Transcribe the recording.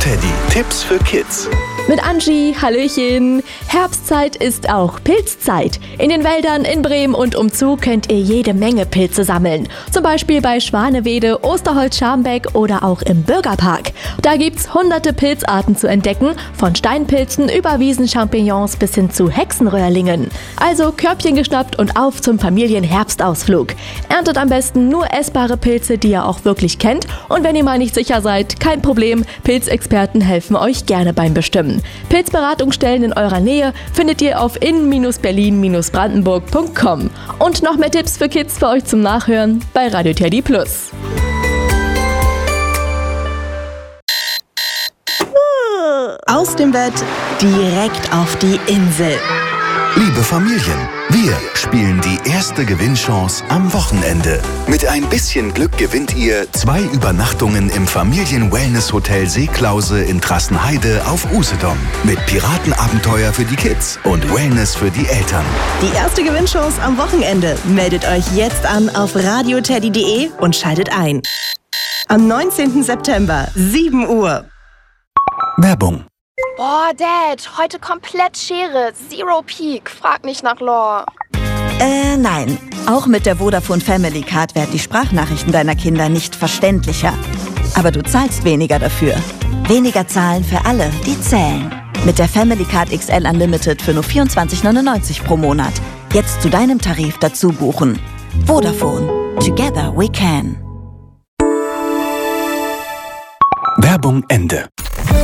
Teddy, Tipps für Kids. Mit Angie, hallöchen. Herbstzeit ist auch Pilzzeit. In den Wäldern in Bremen und umzu könnt ihr jede Menge Pilze sammeln. Zum Beispiel bei Schwanewede, Osterholz-Scharmbeck oder auch im Bürgerpark. Da gibt's hunderte Pilzarten zu entdecken, von Steinpilzen über Wiesenchampignons bis hin zu Hexenröhrlingen. Also Körbchen geschnappt und auf zum Familienherbstausflug. Erntet am besten nur essbare Pilze, die ihr auch wirklich kennt. Und wenn ihr mal nicht sicher seid, kein Problem, Pilzexperten helfen euch gerne beim Bestimmen. Pilzberatungsstellen in eurer Nähe findet ihr auf in-berlin-brandenburg.com. Und noch mehr Tipps für Kids für euch zum Nachhören bei Radio Teddy Plus. Aus dem Bett direkt auf die Insel. Liebe Familien, wir spielen die erste Gewinnchance am Wochenende. Mit ein bisschen Glück gewinnt ihr 2 Übernachtungen im Familien-Wellness-Hotel Seeklause in Trassenheide auf Usedom. Mit Piratenabenteuer für die Kids und Wellness für die Eltern. Die erste Gewinnchance am Wochenende. Meldet euch jetzt an auf radioteddy.de und schaltet ein. Am 19. September, 7 Uhr. Werbung. Boah, Dad, heute komplett Schere. Zero Peak. Frag nicht nach Lore. Nein. Auch mit der Vodafone Family Card werden die Sprachnachrichten deiner Kinder nicht verständlicher. Aber du zahlst weniger dafür. Weniger zahlen für alle, die zählen. Mit der Family Card XL Unlimited für nur 24,99 pro Monat. Jetzt zu deinem Tarif dazu buchen. Vodafone. Together we can. Werbung Ende.